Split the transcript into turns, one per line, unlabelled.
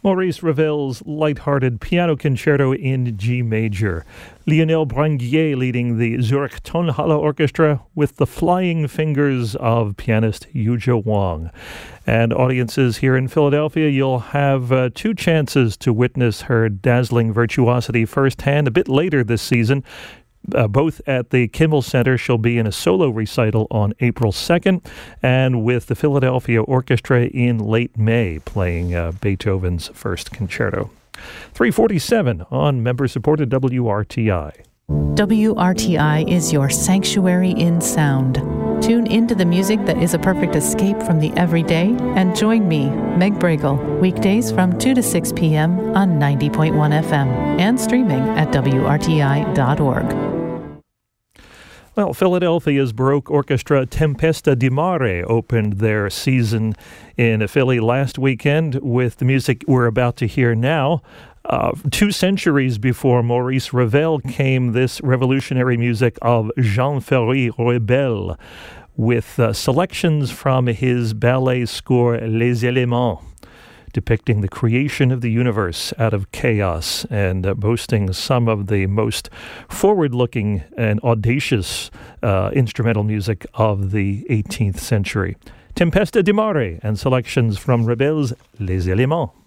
Maurice Ravel's light-hearted piano concerto in G major. Lionel Branguier leading the Zurich Tonhalle Orchestra with the flying fingers of pianist Yuja Wang. And audiences here in Philadelphia, you'll have two chances to witness her dazzling virtuosity firsthand a bit later this season. Both at the Kimmel Center. She'll be in a solo recital on April 2nd, and with the Philadelphia Orchestra in late May, playing Beethoven's First Concerto. 347 on member-supported WRTI.
WRTI is your sanctuary in sound. Tune into the music that is a perfect escape from the everyday, and join me, Meg Bregel, weekdays from 2 to 6 p.m. on 90.1 FM and streaming at WRTI.org.
Well, Philadelphia's Baroque orchestra Tempesta di Mare opened their season in Philly last weekend with the music we're about to hear now. 2 centuries before Maurice Ravel came this revolutionary music of Jean-Ferry Roebel with selections from his ballet score Les Éléments, depicting the creation of the universe out of chaos and boasting some of the most forward-looking and audacious instrumental music of the 18th century. Tempesta di Mare and selections from Ravel's Les Éléments.